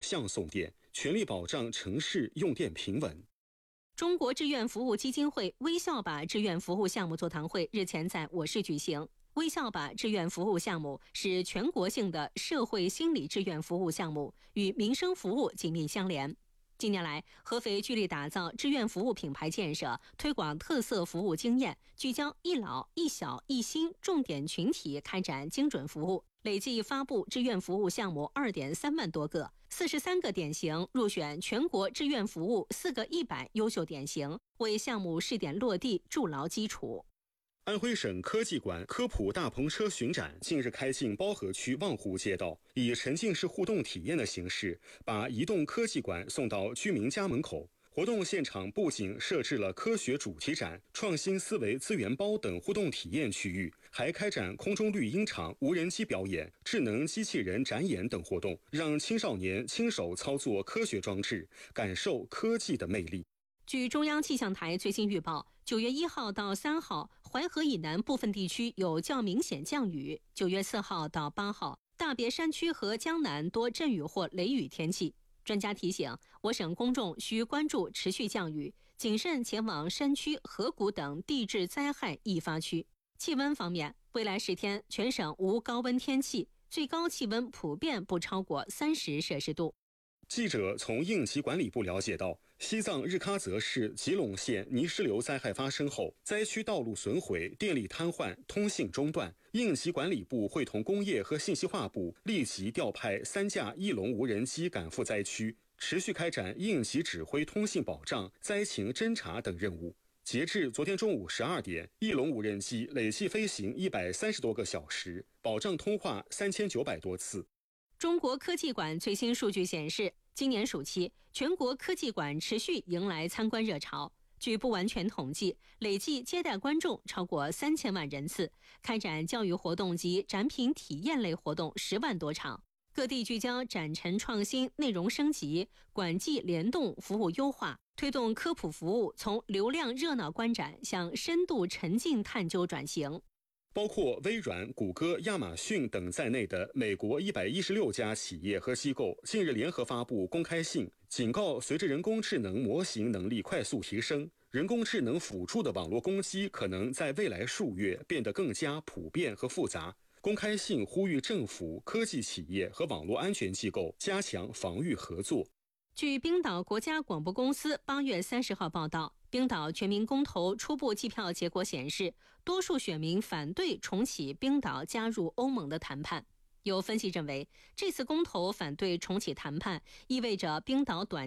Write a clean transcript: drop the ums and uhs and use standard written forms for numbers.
向送电，全力保障城市用电平稳。 中国志愿服务基金会微笑吧志愿服务项目座谈会日前在我市举行。微笑吧志愿服务项目是全国性的社会心理志愿服务项目，与民生服务紧密相连。近年来，合肥聚力打造志愿服务品牌建设，推广特色服务经验，聚焦一老一小一新重点群体开展精准服务，累计发布志愿服务项目 2.3 万多个，43个典型入选全国志愿服务4个100优秀典型，为项目试点落地筑牢基础。 安徽省科技馆科普大篷车巡展近日开进包河区望湖街道，以沉浸式互动体验的形式，把移动科技馆送到居民家门口。活动现场不仅设置了科学主题展、创新思维资源包等互动体验区域，还开展空中绿茵场、无人机表演、智能机器人展演等活动，让青少年亲手操作科学装置，感受科技的魅力。 据中央气象台最新预报，9月1号到3号，淮河以南部分地区有较明显降雨；9月4号到8号，大别山区和江南多阵雨或雷雨天气。专家提醒，我省公众需关注持续降雨，谨慎前往山区、河谷等地质灾害易发区。气温方面，未来10天全省无高温天气，最高气温普遍不超过30摄氏度。 记者从应急管理部了解到，西藏日喀则市吉隆县泥石流灾害发生后，灾区道路损毁、电力瘫痪、通信中断，应急管理部会同工业和信息化部立即调派3架翼龙无人机赶赴灾区，持续开展应急指挥、通信保障、灾情侦察等任务。截至昨天中午12点，翼龙无人机累计飞行130多个小时，保障通话3900多次。 中国科技馆最新数据显示，今年暑期，全国科技馆持续迎来参观热潮。据不完全统计，累计接待观众超过3000万人次，开展教育活动及展品体验类活动10万多场。各地聚焦展陈创新、内容升级、馆际联动、服务优化，推动科普服务从流量热闹观展向深度沉浸探究转型。 包括微软、谷歌、亚马逊等在内的美国116家企业和机构近日联合发布公开信，警告随着人工智能模型能力快速提升，人工智能辅助的网络攻击可能在未来数月变得更加普遍和复杂。公开信呼吁政府、科技企业和网络安全机构加强防御合作。 据冰岛国家广播公司8月30号报道，冰岛全民公投初步计票结果显示，多数选民反对重启冰岛加入欧盟的谈判。有分析认为，这次公投反对重启谈判，意味着冰岛短